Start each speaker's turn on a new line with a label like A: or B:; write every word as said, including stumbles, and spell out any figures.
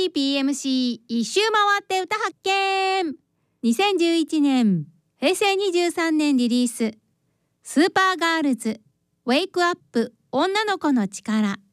A: ーピーエムシー 一周回って歌発見。にせんじゅういちねんへいせいにじゅうさんねんリリース、スーパーガールズウェイクアップ女の子の力。